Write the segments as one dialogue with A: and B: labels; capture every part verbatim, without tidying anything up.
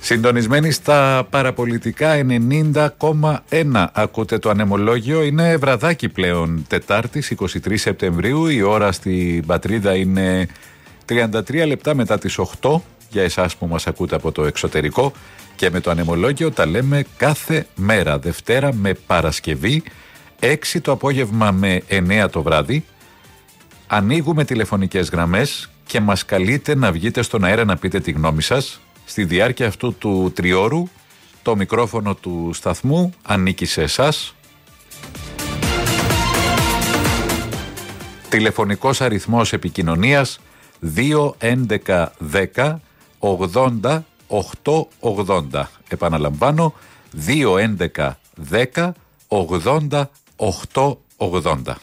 A: Συντονισμένοι στα παραπολιτικά ενενήντα κόμμα ένα. Ακούτε το ανεμολόγιο. Είναι βραδάκι πλέον, Τετάρτης εικοστή τρίτη Σεπτεμβρίου. Η ώρα στην πατρίδα είναι τριάντα τρία λεπτά μετά τις οκτώ. Για εσάς που μας ακούτε από το εξωτερικό. Και με το ανεμολόγιο τα λέμε κάθε μέρα. Δευτέρα με Παρασκευή, έξι το απόγευμα με εννέα το βράδυ. Ανοίγουμε τηλεφωνικές γραμμές και μας καλείτε να βγείτε στον αέρα να πείτε τη γνώμη σας. Στη διάρκεια αυτού του τριώρου το μικρόφωνο του σταθμού ανήκει σε εσάς. Τηλεφωνικός αριθμός επικοινωνίας δύο έντεκα δέκα ογδόντα οκτακόσια ογδόντα. Επαναλαμβάνω, δύο έντεκα δέκα ογδόντα οκτακόσια ογδόντα.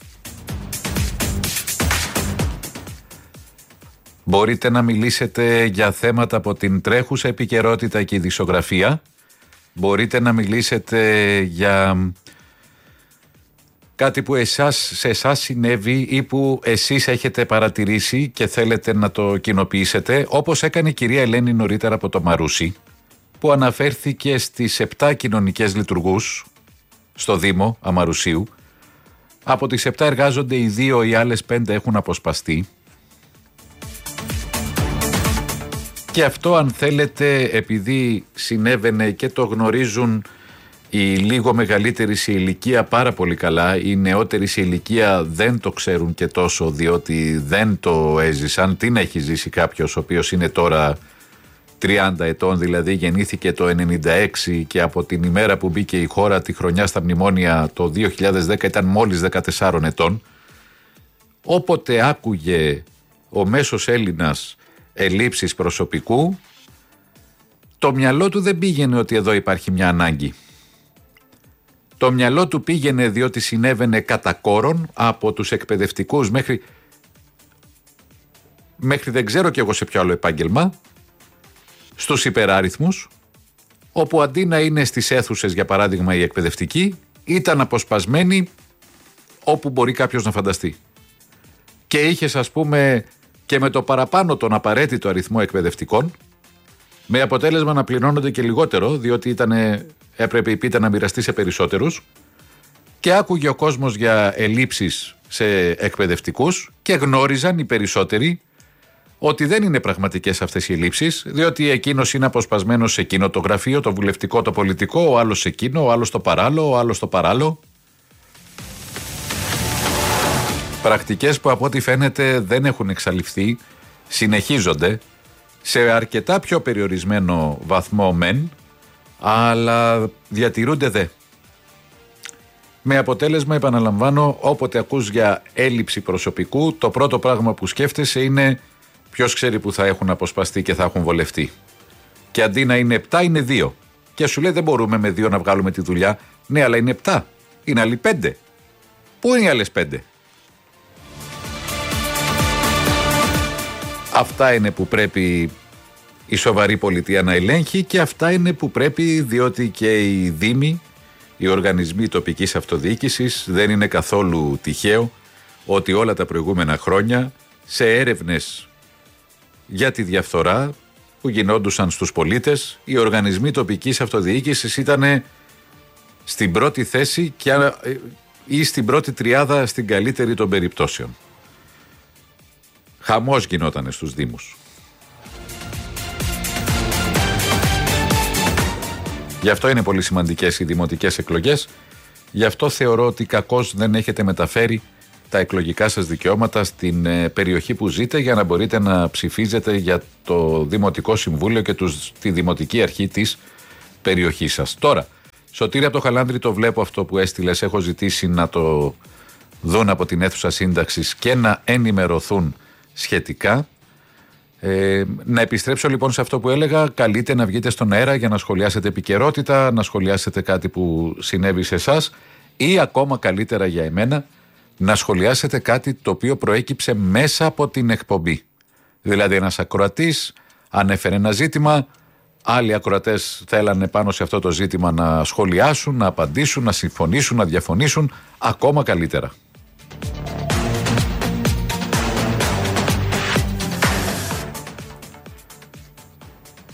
A: Μπορείτε να μιλήσετε για θέματα από την τρέχουσα επικαιρότητα και ειδησιογραφία. Μπορείτε να μιλήσετε για κάτι που εσάς, σε εσάς συνέβη ή που εσείς έχετε παρατηρήσει και θέλετε να το κοινοποιήσετε, όπως έκανε η κυρία Ελένη νωρίτερα από το Μαρούσι, που αναφέρθηκε στις επτά κοινωνικές λειτουργούς στο Δήμο Αμαρουσίου. Από τις επτά εργάζονται οι δύο, οι άλλες πέντε έχουν αποσπαστεί. Και αυτό, αν θέλετε, επειδή συνέβαινε και το γνωρίζουν οι λίγο μεγαλύτεροι σε ηλικία πάρα πολύ καλά, οι νεότεροι σε ηλικία δεν το ξέρουν και τόσο, διότι δεν το έζησαν. Τι να έχει ζήσει κάποιος ο οποίος είναι τώρα τριάντα ετών, δηλαδή γεννήθηκε το ενενήντα έξι και από την ημέρα που μπήκε η χώρα τη χρονιά στα μνημόνια το δύο χιλιάδες δέκα ήταν μόλις δεκατεσσάρων ετών. Όποτε άκουγε ο μέσος Έλληνας ελλείψεις προσωπικού, το μυαλό του δεν πήγαινε ότι εδώ υπάρχει μια ανάγκη. Το μυαλό του πήγαινε διότι συνέβαινε κατά κόρον από τους εκπαιδευτικούς μέχρι, μέχρι δεν ξέρω κι εγώ σε ποιο άλλο επάγγελμα, στους υπεράριθμους, όπου αντί να είναι στις αίθουσες, για παράδειγμα, οι εκπαιδευτικοί, ήταν αποσπασμένοι όπου μπορεί κάποιος να φανταστεί. Και είχες, ας πούμε, και με το παραπάνω τον απαραίτητο αριθμό εκπαιδευτικών, με αποτέλεσμα να πληρώνονται και λιγότερο, διότι ήτανε, έπρεπε η πίτα να μοιραστεί σε περισσότερους, και άκουγε ο κόσμος για ελλείψεις σε εκπαιδευτικούς και γνώριζαν οι περισσότεροι ότι δεν είναι πραγματικές αυτές οι ελλείψεις, διότι εκείνος είναι αποσπασμένος σε εκείνο το γραφείο, το βουλευτικό, το πολιτικό, ο άλλος σε εκείνο, ο άλλος στο παράλληλο, ο άλλος στο παράλληλο. Πρακτικές που από ό,τι φαίνεται δεν έχουν εξαλειφθεί, συνεχίζονται σε αρκετά πιο περιορισμένο βαθμό μεν, αλλά διατηρούνται δε. Με αποτέλεσμα, επαναλαμβάνω, όποτε ακούς για έλλειψη προσωπικού, το πρώτο πράγμα που σκέφτεσαι είναι ποιος ξέρει που θα έχουν αποσπαστεί και θα έχουν βολευτεί. Και αντί να είναι επτά, είναι δύο. Και σου λέει δεν μπορούμε με δύο να βγάλουμε τη δουλειά. Ναι, αλλά είναι επτά. Είναι άλλοι πέντε. Πού είναι οι άλλες πέντε? Αυτά είναι που πρέπει η σοβαρή πολιτεία να ελέγχει και αυτά είναι που πρέπει, διότι και οι δήμοι, οι οργανισμοί τοπικής αυτοδιοίκησης, δεν είναι καθόλου τυχαίο ότι όλα τα προηγούμενα χρόνια σε έρευνες για τη διαφθορά που γινόντουσαν στους πολίτες, οι οργανισμοί τοπικής αυτοδιοίκησης ήταν στην πρώτη θέση και, ή στην πρώτη τριάδα στην καλύτερη των περιπτώσεων. Χαμός γινότανε στους δήμους. Γι' αυτό είναι πολύ σημαντικές οι δημοτικές εκλογές. Γι' αυτό θεωρώ ότι κακώς δεν έχετε μεταφέρει τα εκλογικά σας δικαιώματα στην ε, περιοχή που ζείτε, για να μπορείτε να ψηφίζετε για το Δημοτικό Συμβούλιο και τους, τη Δημοτική Αρχή της περιοχής σας. Τώρα, Σωτήρη από το Χαλάνδρη, το βλέπω αυτό που έστειλες. Έχω ζητήσει να το δουν από την αίθουσα σύνταξης και να ενημερωθούν σχετικά. Ε, να επιστρέψω λοιπόν σε αυτό που έλεγα. Καλείτε να βγείτε στον αέρα για να σχολιάσετε επικαιρότητα, να σχολιάσετε κάτι που συνέβη σε εσάς, ή ακόμα καλύτερα για εμένα, να σχολιάσετε κάτι το οποίο προέκυψε μέσα από την εκπομπή. Δηλαδή ένας ακροατής ανέφερε ένα ζήτημα, άλλοι ακροατές θέλανε πάνω σε αυτό το ζήτημα να σχολιάσουν, να απαντήσουν, να συμφωνήσουν, να διαφωνήσουν, ακόμα καλύτερα.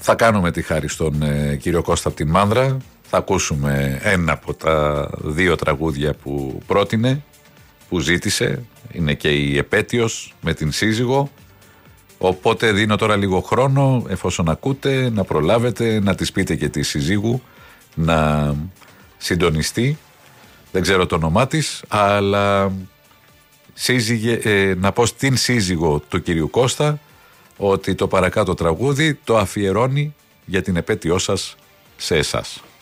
A: Θα κάνουμε τη χάρη στον ε, κύριο Κώστα από την Μάνδρα. Θα ακούσουμε ένα από τα δύο τραγούδια που πρότεινε, που ζήτησε. Είναι και η επέτειος με την σύζυγο. Οπότε δίνω τώρα λίγο χρόνο, εφόσον ακούτε, να προλάβετε, να της πείτε και τη συζύγου να συντονιστεί. Δεν ξέρω το όνομά της, αλλά σύζυγε, ε, να πω στην σύζυγο του κυρίου Κώστα ότι το παρακάτω τραγούδι το αφιερώνει για την επέτειό σας σε εσάς.